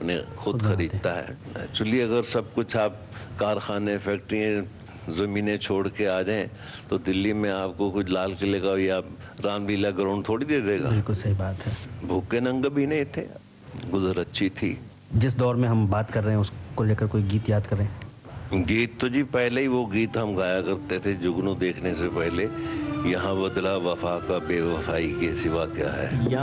अपने खुद खरीदता है। एक्चुअली अगर सब कुछ आप कारखाने, फैक्ट्रियाँ, ज़मीनें छोड़ के आ जाएं तो दिल्ली में आपको कुछ लाल किले का या रामलीला ग्राउंड थोड़ी दे देगा। बिल्कुल सही बात है। भूखे नंगे भी नहीं थे, गुजर अच्छी थी। जिस दौर में हम बात कर रहे हैं उसको लेकर कोई गीत याद करें? गीत तो जी पहले ही वो गीत हम गाया करते थे जुगनू देखने से पहले, यहाँ बदला वफा का बेवफाई के सिवा क्या है।